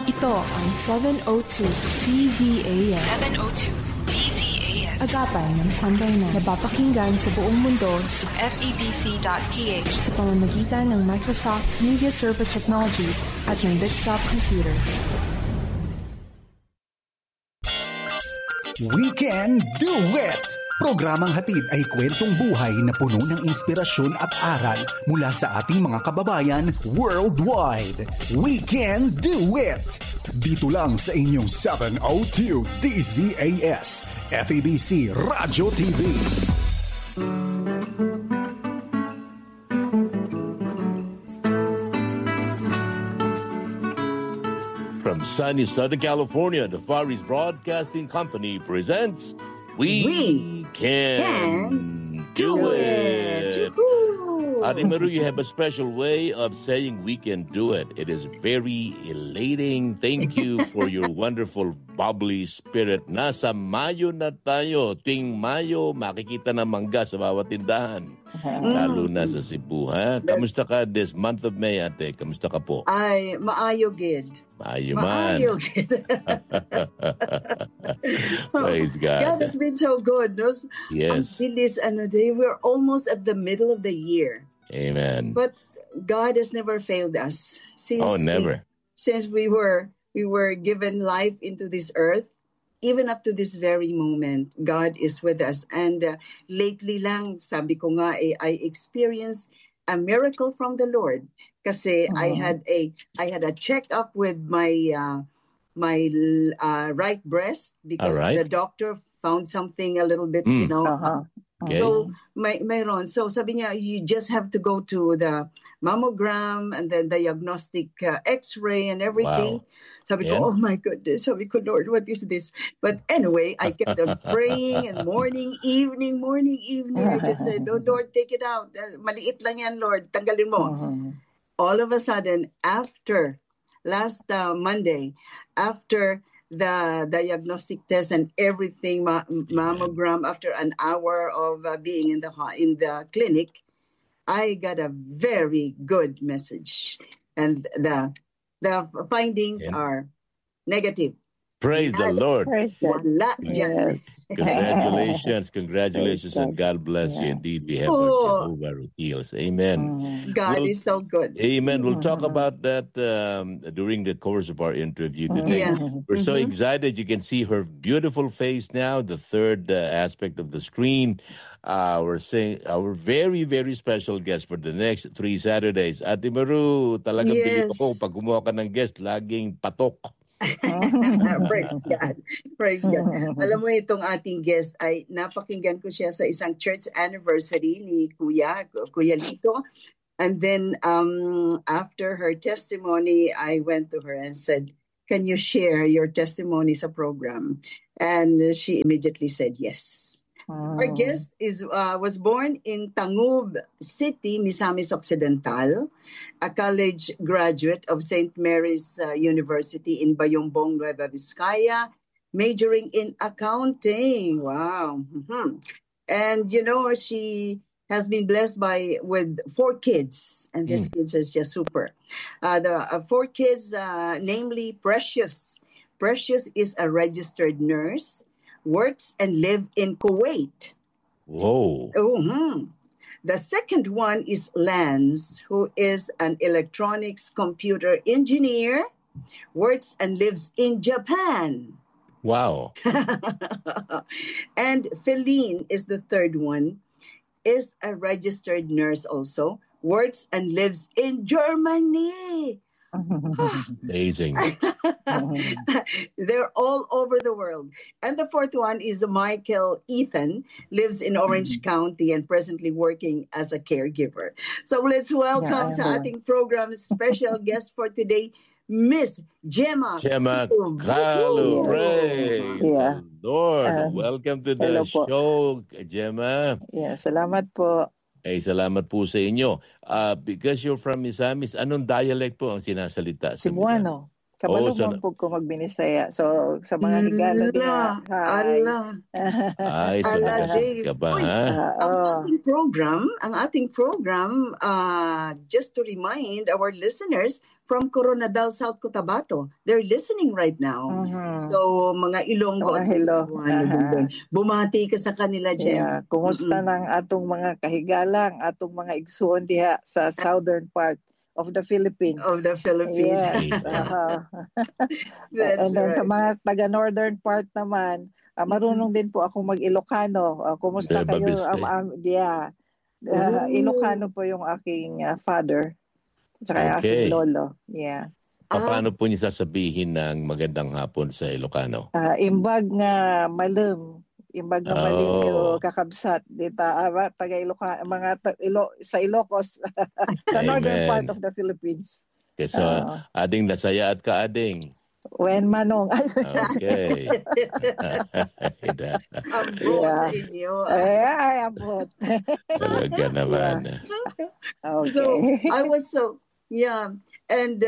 Ito ang 702 DZAS. 702 DZAS. Agapay ng sambayanan. Napapakinggan sa buong mundo sa FEBC.ph sa pamamagitan ng Microsoft Media Server Technologies at ng Desktop Computers. We Can Do It! Programang hatid ay kwentong buhay na puno ng inspirasyon at aral mula sa ating mga kababayan worldwide. We Can Do It! Dito lang sa inyong 702 DZAS, FEBC Radio TV. From sunny Southern California, the Far East Broadcasting Company presents We Can Do It. Ate Maru, you have a special way of saying we can do it. It is very elating. Thank you for your wonderful bubbly spirit. Nasa Mayo na tayo. Tuwing Mayo, makikita na mangga sa bawat tindahan. Lalo na sa Cebu, ha? Kamusta ka this month of May, ate? Kamusta ka po? Ay, maayo gid. Maayo man. Maayo gid. Praise God. God has been so good. No? Yes. Until this day, we're almost at the middle of the year. Amen. But God has never failed us. Never. Since we were given life into this earth, even up to this very moment, God is with us. And lately lang, sabi ko nga, I experienced a miracle from the Lord. Kasi I had a checkup with my right breast because the doctor found something a little bit, Okay. So, mayroon. So, sabi niya, you just have to go to the mammogram and then diagnostic x-ray and everything. Wow. Sabi ko, oh my goodness. Sabi ko, Lord, what is this? But anyway, I kept on praying and morning, evening. I just said, oh, Lord, take it out. Maliit lang yan, Lord. Tanggalin mo. All of a sudden, after last Monday, after the diagnostic test and everything, mammogram, after an hour of being in the clinic, I got a very good message, and the findings are negative. Praise the Lord. Praise God. Yes. Congratulations, and God bless you. Indeed, we have our Jehovah who heals. Amen. God is so good. Amen. We'll talk about that during the course of our interview today. We're so excited. You can see her beautiful face now, the third aspect of the screen. We're saying our very, very special guest for the next 3 Saturdays. Ate Maru, talagang bilib ako pag kumuha ka ng guest, laging patok. Praise God. Alam mo, itong ating guest ay napakinggan ko siya sa isang church anniversary ni Kuya Lito. And then after her testimony, I went to her and said, can you share your testimony sa program? And she immediately said yes. Our guest was born in Tangub City, Misamis Occidental, a college graduate of St. Mary's University in Bayongbong, Nueva Vizcaya, majoring in accounting. Wow. And, she has been blessed with 4 kids, and these kids are just super. The 4 kids, namely Precious. Precious is a registered nurse, works and live in Kuwait. Whoa. The second one is Lance, who is an electronics computer engineer, works and lives in Japan. Wow. And Feline is the third one, is a registered nurse also, works and lives in Germany. Amazing. They're all over the world. And the fourth one is Michael Ethan, lives in Orange County and presently working as a caregiver. So let's welcome sa ating program's special guest for today, Miss Gemma Kalu. Praise the Lord. Welcome to the show, Gemma. Yeah, salamat po. Salamat po sa inyo. Because you're from Misamis, anong dialect po ang sinasalita sa Cebuano. Kabalumang po ko magbinisaya. So, sa mga higala nila. Ay, so nagasit ka ba, ha? Ang ating program, just to remind our listeners, from Coronadal, South Cotabato. They're listening right now. So, mga Ilonggo at hello. Bumati ka sa kanila, Jem. Yeah. Kumusta ng atong mga kahigalang, atong mga igsuon diha sa southern part of the Philippines. Yes. And then sa mga taga-northern part naman, marunong din po ako mag-Ilocano. Kumusta kayo? Ilocano po yung aking father. Tsaka aking lolo. Yeah. Paano po niyo sasabihin ng magandang hapon sa Ilocano? Imbag nga malum. Imbag nga maling yung kakabsat. Dita, taga Ilocano, sa Ilocos. Sa northern part of the Philippines. Okay, so ading nasaya at kaading. When manong. Okay. Abot sa inyo. Ay, abot. Talaga naman. Okay. So, I was and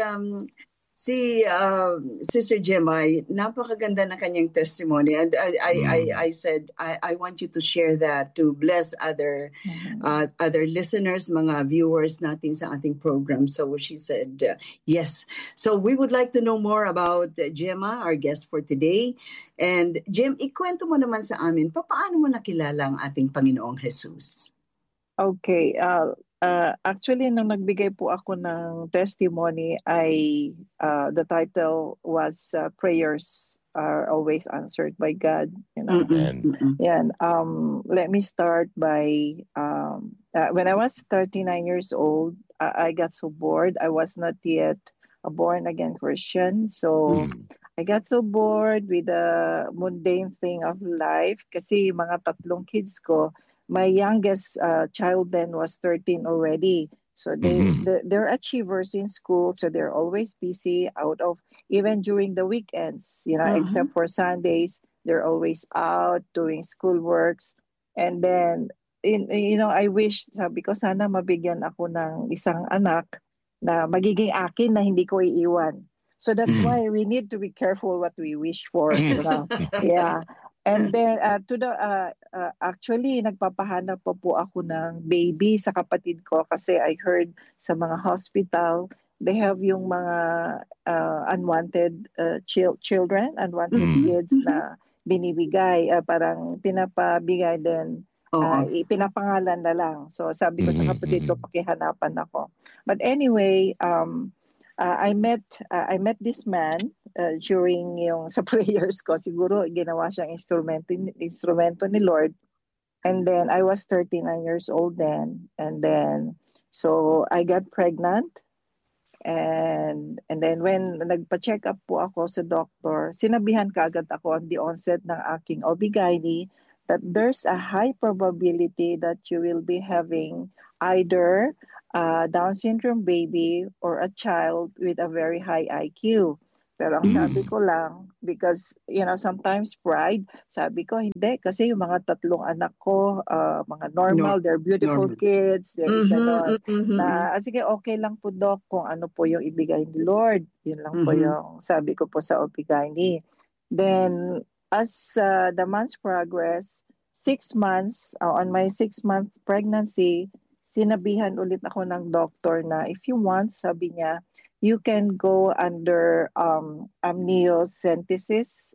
si Sister Gemma, napakaganda na kanyang testimony, and I said I want you to share that to bless other listeners, mga viewers natin sa ating program. So she said yes. So we would like to know more about Gemma, our guest for today. And Gem, ikwento mo naman sa amin, paano mo nakilala ang ating Panginoong Jesus? Okay. Actually, nung nagbigay po ako ng testimony, the title was Prayers Are Always Answered by God. You know? Yan. Let me start by when I was 39 years old, I got so bored. I was not yet a born-again Christian. So I got so bored with the mundane thing of life kasi mga tatlong kids ko. My youngest child then was 13 already. So they're achievers in school. So they're always busy even during the weekends, except for Sundays, they're always out doing schoolworks. And then, I wish, sabi ko, sana mabigyan ako ng isang anak na magiging akin na hindi ko iiwan. So that's why we need to be careful what we wish for. Yeah. And then actually nagpapahanap pa po ako ng baby sa kapatid ko kasi I heard sa mga hospital they have yung mga unwanted children, unwanted kids na binibigay, parang pinapabigay din. Pinapangalan na lang. So sabi ko sa kapatid ko, pakihanapan ako. But anyway, I met this man during yung sa prayers ko. Siguro ginawa siyang instrumento ni Lord. And then I was 39 years old then. And then so I got pregnant. And then when nagpa-check up po ako sa doctor, sinabihan kaagad ako on the onset ng aking OB-GYN that there's a high probability that you will be having either Down syndrome baby or a child with a very high IQ. Pero ang sabi ko lang, because, sometimes pride, sabi ko, hindi. Kasi yung mga tatlong anak ko, mga normal, they're beautiful kids, they're sige, okay lang po, Doc, kung ano po yung ibigay ni Lord. Yun lang po yung sabi ko po sa OB-GYN. Then, as the months progress, 6 months, on my 6-month pregnancy, sinabihan ulit ako ng doctor na if you want, sabi niya, you can go under amniocentesis.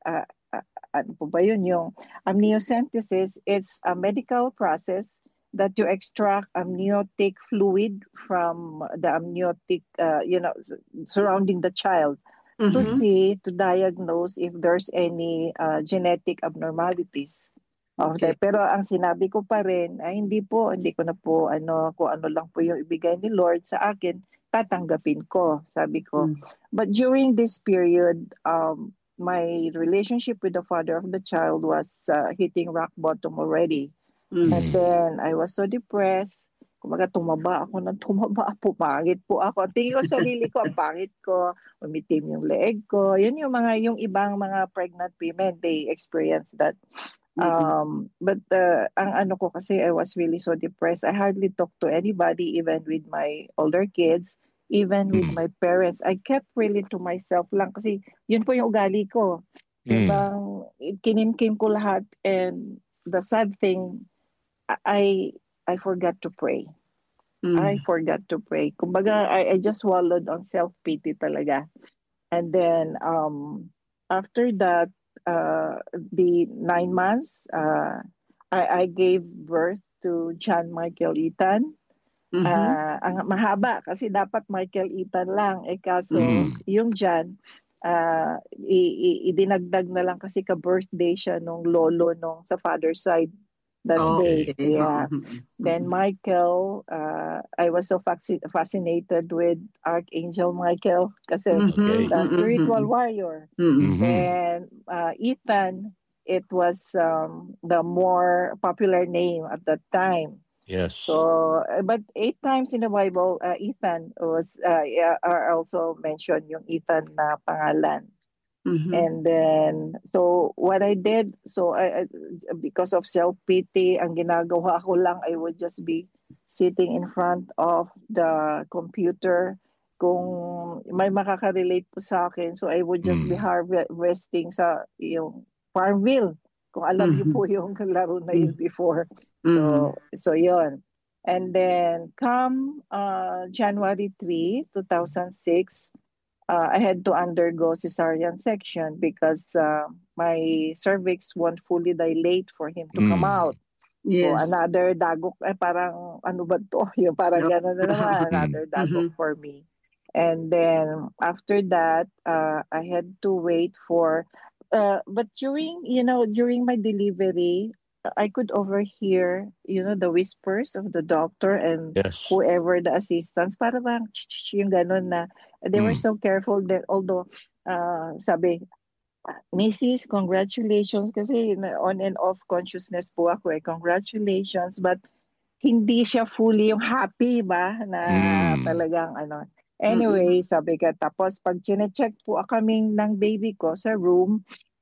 Ano po ba yun? Yung amniocentesis, it's a medical process that you extract amniotic fluid from the amniotic, surrounding the child to diagnose if there's any genetic abnormalities. Okay. Pero ang sinabi ko pa rin ay hindi ko na po kung ano lang po yung ibigay ni Lord sa akin, tatanggapin ko, sabi ko. But during this period, my relationship with the father of the child was hitting rock bottom already. And then I was so depressed. Kumaga tumaba ako, pumangit po ako. Tingin ko sa sarili ko, ang pangit ko, umitim yung leeg ko. Yun yung ibang mga pregnant women, they experience that. But ang ano ko kasi, I was really so depressed. I hardly talk to anybody, even with my older kids, even with my parents. I kept really to myself lang kasi yun po yung ugali ko. Ibang kinimkim ko lahat, and the sad thing, I forgot to pray. I forgot to pray. Kumbaga, I just wallowed on self-pity talaga. And then after that, the 9 months, I gave birth to John Michael Ethan. Ang mahaba kasi dapat Michael Ethan lang. Kaso yung John, idinagdag na lang kasi ka-birthday siya nung lolo nung sa father's side that day. Yeah. Then Michael, I was so fascinated with Archangel Michael kasi the spiritual warrior. And Ethan, it was the more popular name at that time. Yes. So, but 8 times in the Bible, Ethan was are also mentioned yung Ethan na pangalan. And then, so what I did, so I because of self-pity, ang ginagawa ko lang, I would just be sitting in front of the computer. Kung may makaka-relate po sa akin, so I would just be harvesting sa yung Farmville. Kung alam niyo po yung laro na yun before. So yun. And then come January 3, 2006, I had to undergo cesarean section because my cervix won't fully dilate for him to come out. Yes. So another dagok, parang ano ba to? Yung parang gano'n na naman, another dagok for me. And then after that, I had to wait for, but during my delivery, I could overhear, the whispers of the doctor and whoever the assistants, para bang yung gano'n na, they were so careful that although, sabi, Mrs., congratulations, kasi on and off consciousness po ako congratulations, but hindi siya fully yung happy ba, na talagang ano. Anyway, sabi ka, tapos pag chine-check po kaming ng baby ko sa room,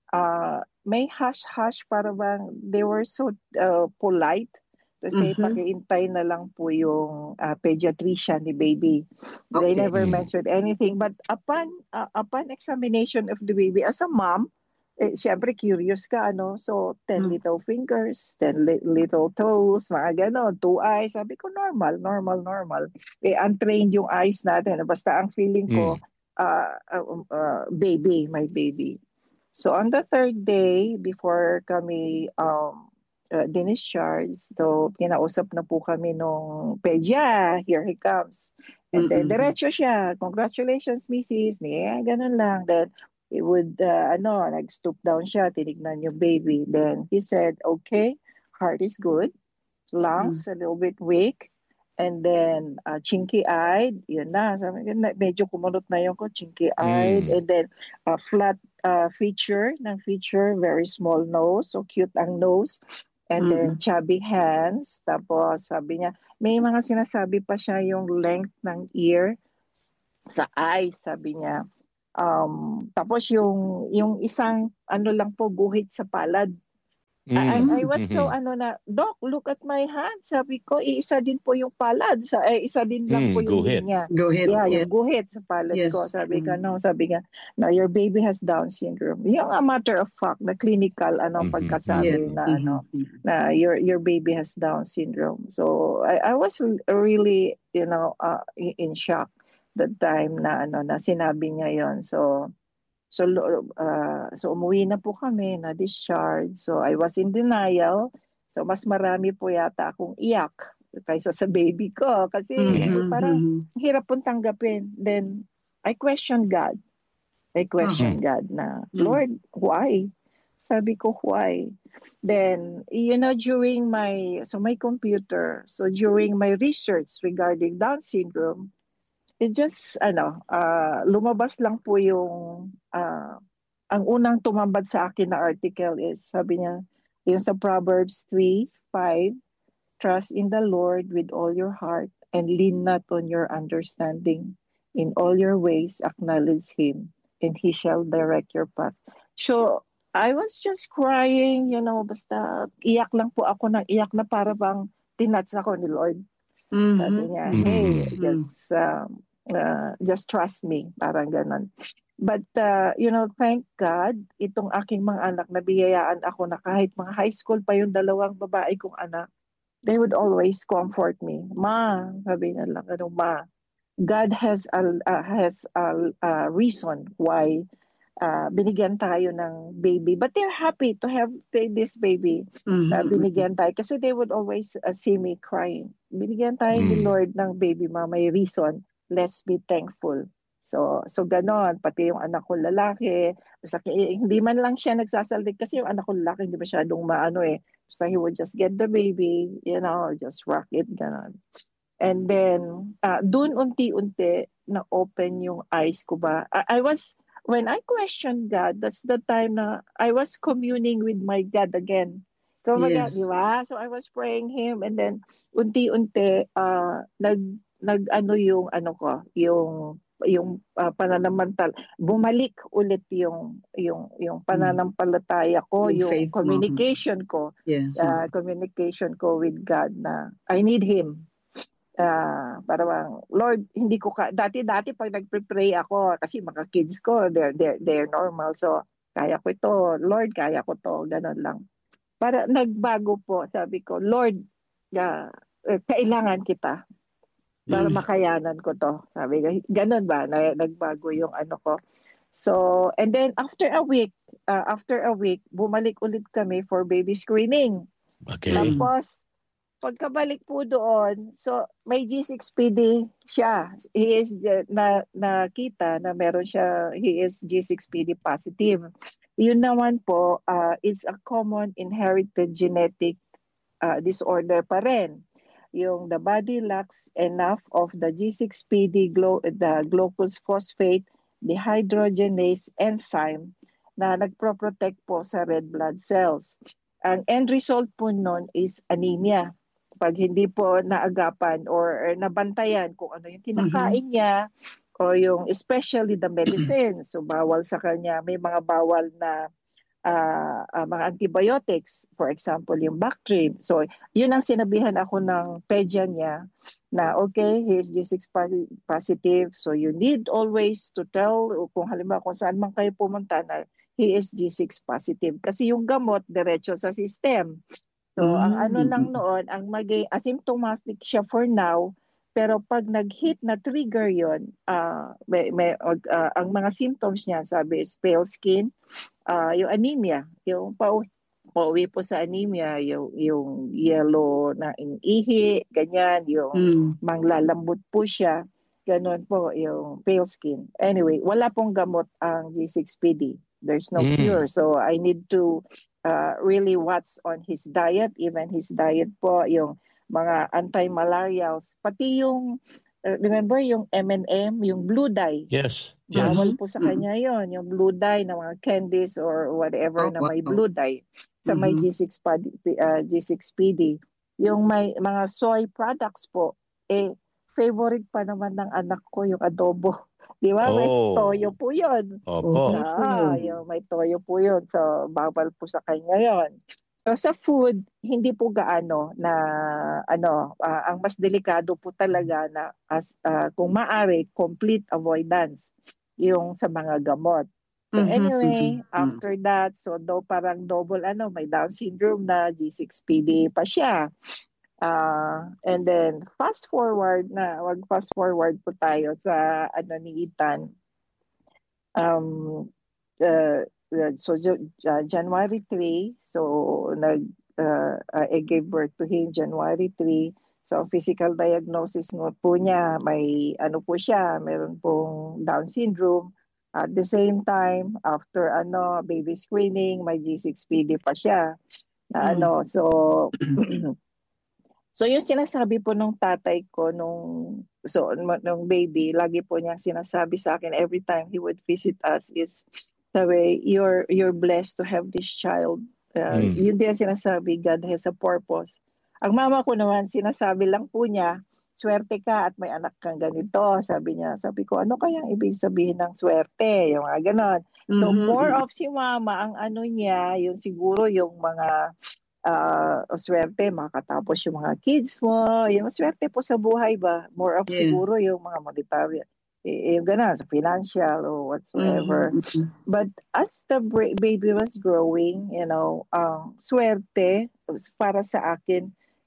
may hush-hush, para bang they were so polite to say, pakiintay na lang po yung pediatrician ni baby. They never mentioned anything. But upon examination of the baby, as a mom, siyempre curious ka, So, 10 little fingers, 10 little toes, mga gano'n, 2 eyes. Sabi ko, normal. Untrained yung eyes natin. Basta ang feeling ko, my baby. So, on the 3rd day, before kami dinischarge, so kinausap na po kami nung pedya, here he comes. And then, diretso siya, congratulations, Mrs. Ganun lang. Then, he would, nag-stoop down siya, tinignan yung baby. Then, he said, okay, heart is good, lungs a little bit weak, and then, chinky-eyed, yun na. Sabi, medyo kumunot na yun ko, chinky-eyed, and then, flat feature, very small nose, so cute ang nose, and then chubby hands. Tapos sabi niya, may mga sinasabi pa siya yung length ng ear sa eyes, sabi niya. Tapos yung isang lang po, guhit sa palad. I was so Doc, look at my hand. Sabi ko, isa din po yung palad. Isa din lang po yung linya. Guhit. Yung guhit sa palad ko. Sabi ko, no, your baby has Down syndrome. Yung a matter of fact, na clinical, pagkasabi na your baby has Down syndrome. So, I was really, in shock that time na sinabi niya yon. So umuwi na po kami, na discharge. So I was in denial. So mas marami po yata akong iyak kaysa sa baby ko kasi parang hirap pong tanggapin. Then I questioned God. God na, Lord, why? Sabi ko, why? Then, during my computer, so during my research regarding Down syndrome, it just, lumabas lang po yung, ang unang tumambad sa akin na article is, sabi niya, yung sa Proverbs 3:5, trust in the Lord with all your heart and lean not on your understanding. In all your ways, acknowledge Him, and He shall direct your path. So, I was just crying, basta iyak lang po ako ng iyak na para bang tinats ako ni Lord. Sabi niya, hey, just trust me, parang ganon. But, thank God, itong aking mga anak, nabiyayaan ako na kahit mga high school pa yung 2 babae kong anak, they would always comfort me. Ma, sabi nila, ma, God has a reason why binigyan tayo ng baby. But they're happy to have this baby na binigyan tayo. Kasi they would always see me crying. Binigyan tayo ni Lord ng baby, ma, may reason. Let's be thankful. So ganon, pati yung anak ko lalaki, basta, hindi man lang siya nagsasaldik kasi yung anak ko lalaki hindi masyadong maano basta he would just get the baby, just rock it, ganon. And then, dun unti-unti na-open yung eyes ko ba. When I questioned God, that's the time na I was communing with my God again. Yes. Diba? So I was praying Him, and then unti-unti, yung pananamantal, bumalik ulit yung pananampalataya ko, yung communication ko, communication ko with God na I need Him. Parang, Lord, hindi ko dati pag nagpe-pray ako kasi mga kids ko, they're normal, so kaya ko ito, Lord, kaya ko to, ganun lang. Para nagbago po, sabi ko, Lord, kailangan kita para makayanan ko to. Sabi ko, ganun ba? Nagbago yung ano ko. So, and then after a week, bumalik ulit kami for baby screening. Okay. Tapos, pagkabalik po doon, so may G6PD siya. He is nakita na meron siya, he is G6PD positive. Yun naman po, it's a common inherited genetic disorder pa rin. Yung the body lacks enough of the G6PD, the glucose phosphate dehydrogenase enzyme na nagpro-protect po sa red blood cells. Ang end result po nun is anemia. Pag hindi po naagapan or nabantayan kung ano yung kinakain niya o yung especially the medicine. So bawal sa kanya, may mga bawal na mga antibiotics, for example, yung Bactrim. So yun ang sinabihan ako ng pedya niya na okay, he is G6 positive, so you need always to tell kung halimbawa kung saan man kayo pumunta na he is G6 positive. Kasi yung gamot, diretso sa system. So, ang ano lang noon, ang asymptomatic siya for now, pero pag nag-hit na trigger yun, ang mga symptoms niya, sabi is pale skin, yung anemia, yung pauwi po sa anemia, yung yellow na ihi, ganyan, yung manglalambot po siya, ganun po, yung pale skin. Anyway, wala pong gamot ang G6PD. There's no cure. So I need to really watch on his diet, even his diet po, yung mga anti-malarials, pati yung, remember yung M&M, yung blue dye. Yes. Bawal po sa kanya yon, yung blue dye na mga candies or whatever na may blue dye sa may G6PD. Yung may mga soy products po, favorite pa naman ng anak ko yung adobo. Di ba? May toyo po yun. Opo. Yung may toyo po yun. So, bawal po sa kanya yun. So, sa food, hindi po gaano na, ang mas delikado po talaga na kung maaari, complete avoidance yung sa mga gamot. So, anyway, after that, so parang double, may Down syndrome na, G6PD pa siya. And then fast forward po tayo sa ni Ethan. So January 3, so I gave birth to him January 3. So physical diagnosis po niya, may po siya, meron pong Down syndrome. At the same time, after baby screening, may G6PD pa siya. So So yung sinasabi po nung tatay ko nung baby, lagi po niya sinasabi sa akin every time he would visit us is, sabi, you're blessed to have this child. Yun din sinasabi, God has a purpose. Ang mama ko naman, sinasabi lang po niya, swerte ka at may anak kang ganito. Sabi ko, ano kayang ibig sabihin ng swerte? Yung mga ganon. So more of si mama, ang niya, yung siguro yung mga swerte, makatapos yung mga kids mo, yung swerte po sa buhay ba, more of siguro yung mga monetary, yung gana, sa financial or whatsoever. But as the baby was growing, swerte para sa akin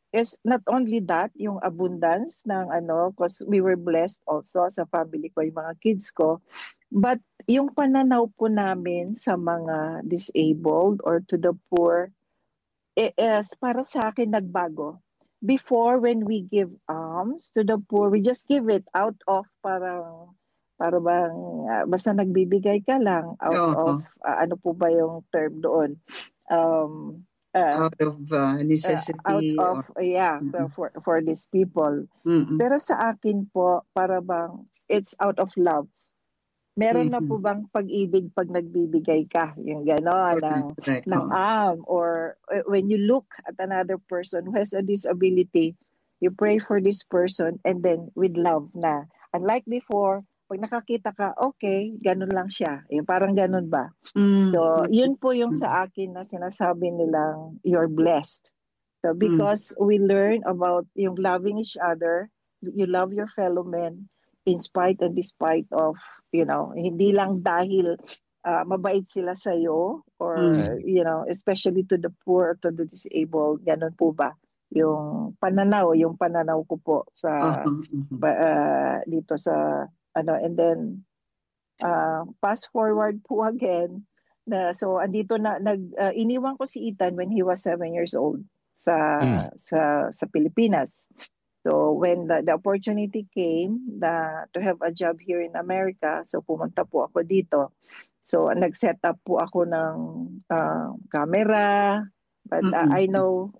is not only that, yung abundance ng because we were blessed also sa family ko, yung mga kids ko, but yung pananaw po namin sa mga disabled or to the poor, is para sa akin nagbago. Before, when we give alms to the poor, we just give it out of parang basta nagbibigay ka lang out of ano po ba yung term doon, out of necessity, out of for these people. Pero sa akin po para bang it's out of love. Meron na po bang pag-ibig pag nagbibigay ka, yung gano'n ng or when you look at another person who has a disability, you pray for this person and then with love na. Unlike before, pag nakakita ka, okay, ganun lang siya. Yung parang ganun ba? So, yun po yung sa akin na sinasabi nilang you're blessed. So, because we learn about yung loving each other, you love your fellow men in spite and despite of, hindi lang dahil mabait sila sa'yo or, especially to the poor or to the disabled, ganun po ba? Yung pananaw ko po sa dito sa and then fast forward po again so andito na iniwan ko si Ethan when he was 7 years old sa Pilipinas. So when the opportunity came to have a job here in America, so pumunta po ako dito. So nag-set up po ako ng camera, but I know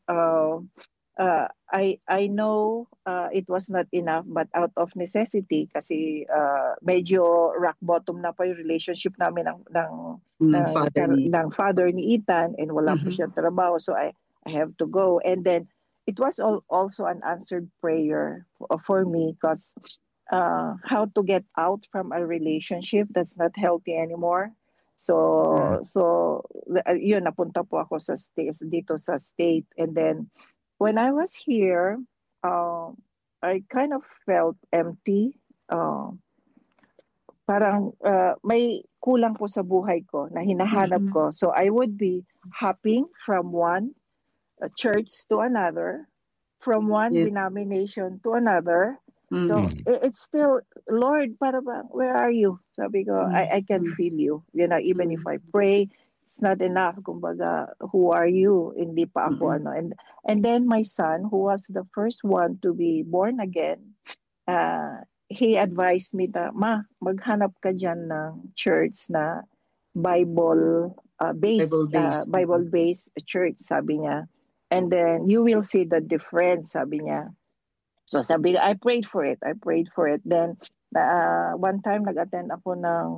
I know it was not enough, but out of necessity kasi medyo rock bottom na po yung relationship namin ng father ni Ethan and wala po siya trabaho, so I have to go. And then it was also an answered prayer for me because how to get out from a relationship that's not healthy anymore. So yun, napunta po ako dito sa state, and then when I was here, I kind of felt empty. Parang may kulang po sa buhay ko na hinahanap ko. So I would be hopping from one church to another, from one denomination to another. So it's still, Lord, para ba, where are you? Sabi ko, I can feel you. Even if I pray, it's not enough. Kumbaga, who are you? Hindi pa ako And then my son, who was the first one to be born again, he advised me na, maghanap ka dyan ng church na Bible-based church, sabi niya. And then you will see the difference, sabi niya. So sabi ko, I prayed for it. Then one time nag-attend ako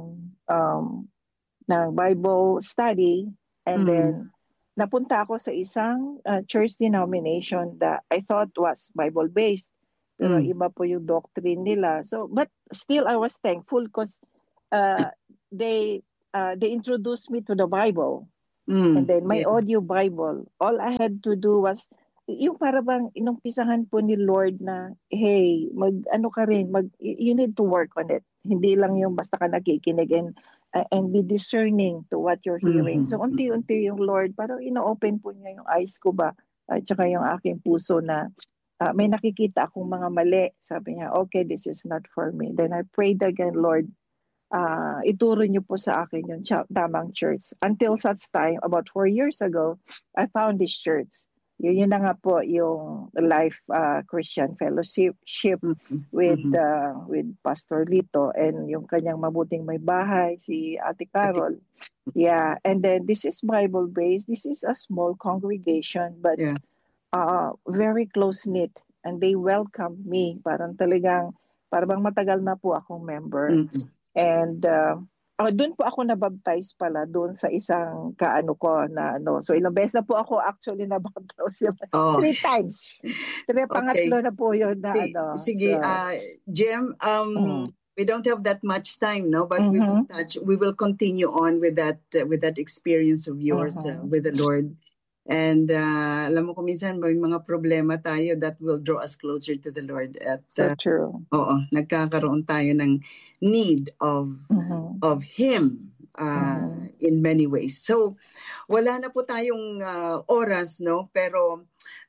ng Bible study, and then napunta ako sa isang church denomination that I thought was Bible-based. Pero iba po yung doctrine nila. So, but still I was thankful because they introduced me to the Bible. And then my audio Bible. All I had to do was, yung para bang inumpisahan po ni Lord na, hey, you need to work on it. Hindi lang yung basta ka nakikinig and be discerning to what you're hearing. So unti-unti yung Lord, parang ino-open po niya yung eyes ko ba, at saka yung aking puso na may nakikita akong mga mali. Sabi niya, okay, this is not for me. Then I prayed again, Lord, ituro niyo po sa akin yung tamang church. Until such time, about 4 years ago, I found this church. Yun na nga po yung Life Christian Fellowship with Pastor Lito and yung kanyang mabuting may bahay, si Ate Carol. Yeah, and then this is Bible-based. This is a small congregation, but very close-knit. And they welcomed me. Parang matagal na po akong member. And doon po ako nabaptize pala doon sa isang ko na So ilang beses na po ako actually nabaptize. 3 times. Pangatlo na po yun na Sige, Jem, we don't have that much time, no? But we will continue on with that experience of yours with the Lord. And alam mo, minsan may mga problema tayo that will draw us closer to the Lord. At, so true. Oo, nagkakaroon tayo ng need of Him in many ways. So, wala na po tayong oras, no? Pero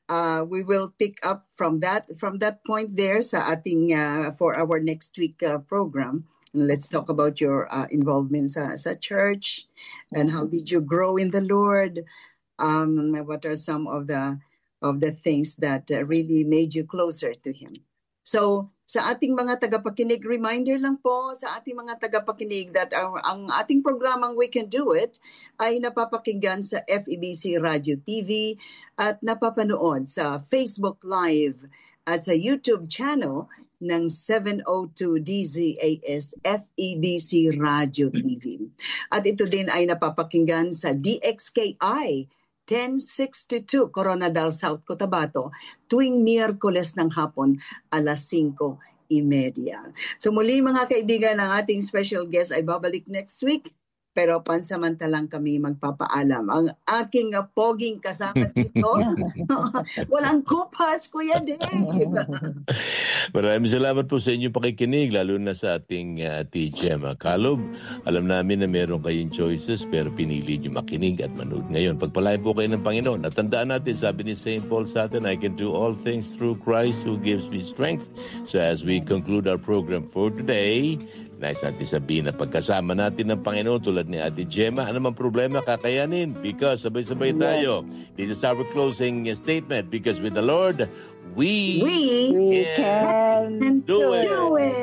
we will pick up from that point there sa ating for our next week program. Let's talk about your involvement sa church and how did you grow in the Lord. What are some of the things that really made you closer to Him? So, sa ating mga tagapakinig, reminder lang po sa ating mga tagapakinig that ang ating programang We Can Do It ay napapakinggan sa FEBC Radio TV at napapanood sa Facebook Live at sa YouTube channel ng 702 DZAS FEBC Radio TV. At ito din ay napapakinggan sa DXKI 1062 Coronadal South Cotabato tuwing Miyerkules ng hapon alas 5:30. So muli mga kaibigan, ang ating special guest ay babalik next week. Pero pansamantalang kami magpapaalam. Ang aking poging kasama dito, walang kupas, Kuya Dave. Maraming salamat po sa inyong pakikinig, lalo na sa ating TGM Kalob. Alam namin na meron kayong choices, pero pinili niyo makinig at manood ngayon. Pagpalain po kayo ng Panginoon. At tandaan natin, sabi ni St. Paul sa atin, I can do all things through Christ who gives me strength. So as we conclude our program for today, nais natin sabihin na pagkasama natin ng Panginoon tulad ni Ate Gemma, anumang problema kakayanin because sabay-sabay tayo. This is our closing statement because with the Lord, we can do it.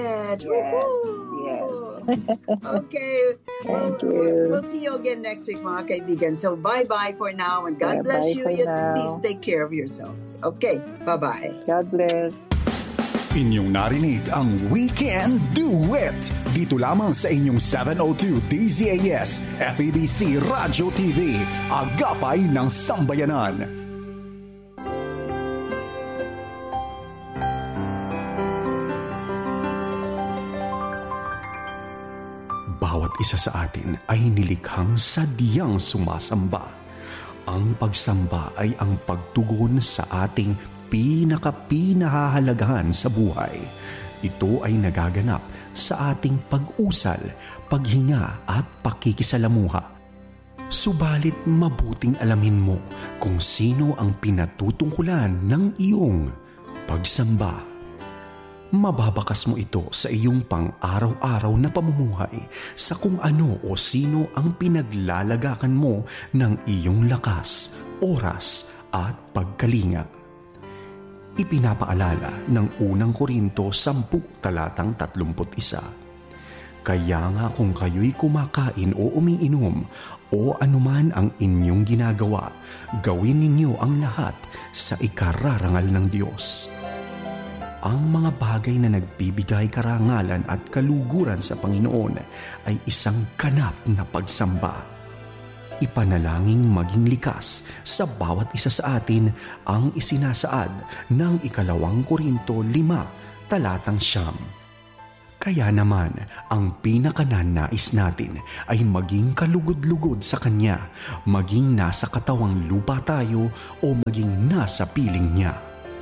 Yes. Okay. Thank you. We'll see you again next week, mga kaibigan. So bye-bye for now and God bless you. Please take care of yourselves. Okay. Bye-bye. God bless. Inyong narinig ang We Can Do It dito lamang sa inyong 702 DZAS FEBC Radio TV, Agapay ng Sambayanan. Bawat isa sa atin ay nilikhang sadyang sumasamba. Ang pagsamba ay ang pagtugon sa ating pinakahalagahan sa buhay. Ito ay nagaganap sa ating pag-usal, paghinga at pakikisalamuha. Subalit mabuting alamin mo kung sino ang pinatutungkulan ng iyong pagsamba. Mababakas mo ito sa iyong pang-araw-araw na pamumuhay sa kung ano o sino ang pinaglalagakan mo ng iyong lakas, oras at pagkalinga. Ipinapaalala ng unang Korinto 10 talatang 31. Kaya nga kung kayo'y kumakain o umiinom o anuman ang inyong ginagawa, gawin ninyo ang lahat sa ikararangal ng Diyos. Ang mga bagay na nagbibigay karangalan at kaluguran sa Panginoon ay isang ganap na pagsamba. Ipanalangin maging likas sa bawat isa sa atin ang isinasaad ng 2 Korinto 5 talatang 9. Kaya naman, ang pinakananais natin ay maging kalugod-lugod sa Kanya, maging nasa katawang lupa tayo o maging nasa piling Niya.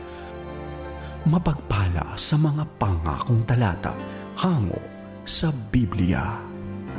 Mapagpala sa mga pangakong talata hango sa Biblia.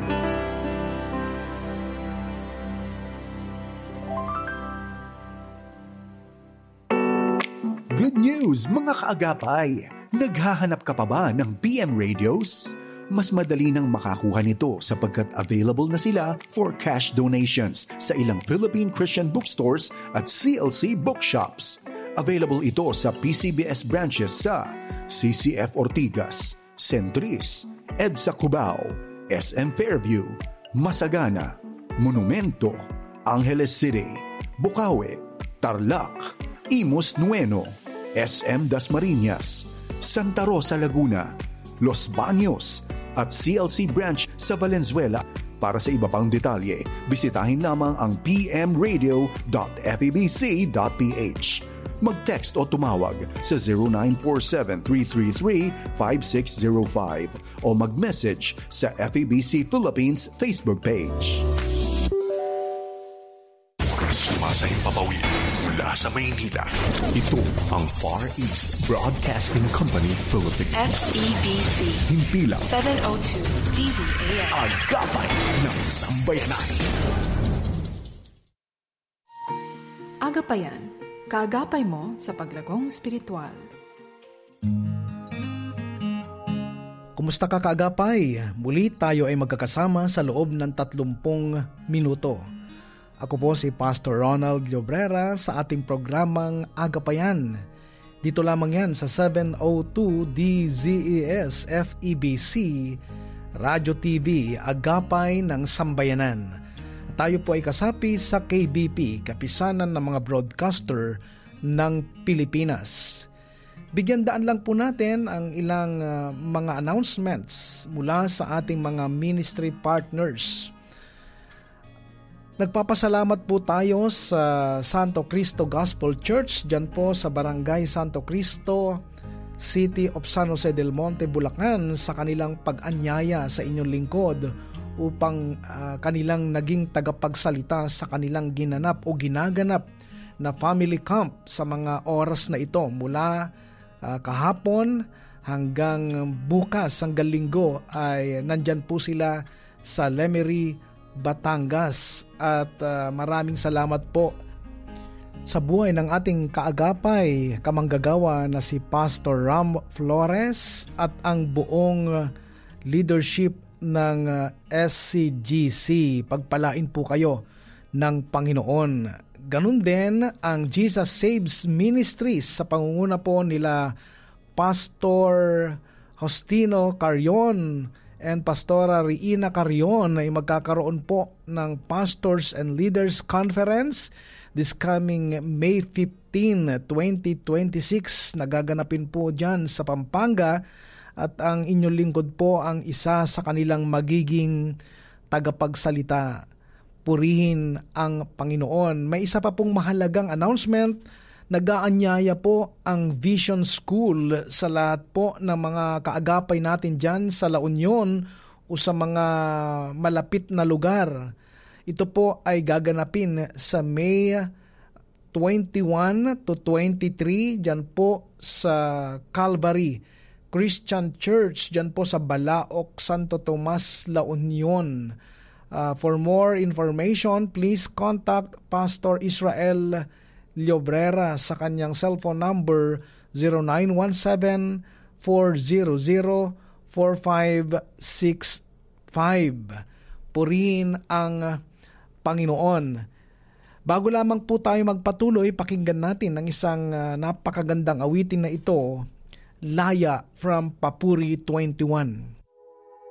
Good news mga kaagapay! Naghahanap ka pa ba ng PM radios? Mas madali nang makakuha nito sapagkat available na sila for cash donations sa ilang Philippine Christian bookstores at CLC bookshops. Available ito sa PCBS branches sa CCF Ortigas, Centris, EDSA Cubao, SM Fairview, Masagana, Monumento, Angeles City, Bukawi, Tarlac, Imus Nueno, SM Dasmariñas, Santa Rosa Laguna, Los Baños at CLC branch sa Valenzuela. Para sa iba pang detalye, bisitahin lamang ang pmradio.febc.ph. Mag-text o tumawag sa 0947-333-5605 o mag-message sa FEBC Philippines Facebook page. Sumasayang papawid mula sa Maynila. Ito ang Far East Broadcasting Company Philippines. FEBC. Himpilang 702 DZAS. Agapay ng Sambayanan. Agapayan, kaagapay mo sa paglagong spiritual. Kumusta ka kaagapay? Muli tayo ay magkakasama sa loob ng 30 minuto. Ako po si Pastor Ronald Llobrera sa ating programang Agapayan. Dito lamang yan sa 702 DZES FEBC Radio TV Agapay ng Sambayanan. Tayo po ay kasapi sa KBP, Kapisanan ng mga Broadcaster ng Pilipinas. Bigyan daan lang po natin ang ilang mga announcements mula sa ating mga ministry partners. Nagpapasalamat po tayo sa Santo Cristo Gospel Church, dyan po sa Barangay Santo Cristo, City of San Jose del Monte, Bulacan, sa kanilang pag-anyaya sa inyong lingkod upang kanilang naging tagapagsalita sa kanilang ginanap o ginaganap na family camp sa mga oras na ito mula kahapon hanggang bukas hanggang linggo ay nandyan po sila sa Lemery, Batangas at maraming salamat po sa buhay ng ating kaagapay kamanggagawa na si Pastor Ram Flores at ang buong leadership ng SCGC. Pagpalain po kayo ng Panginoon. Ganun din ang Jesus Saves Ministries sa pangunguna po nila Pastor Justino Carion and Pastora Reina Carion ay magkakaroon po ng Pastors and Leaders Conference this coming May 15, 2026. Nagaganapin po dyan sa Pampanga. At ang inyong lingkod po ang isa sa kanilang magiging tagapagsalita. Purihin ang Panginoon. May isa pa pong mahalagang announcement. Nag-aanyaya po ang Vision School sa lahat po ng mga kaagapay natin dyan sa La Union o sa mga malapit na lugar. Ito po ay gaganapin sa May 21 to 23 dyan po sa Calvary Christian Church, dyan po sa Balaok, Santo Tomas, La Union. For more information, please contact Pastor Israel Llobrera sa kanyang cellphone number 0917-400-4565. Purihin ang Panginoon. Bago lamang po tayo magpatuloy, pakinggan natin ang isang napakagandang awitin na ito, Laya from Papuri 21.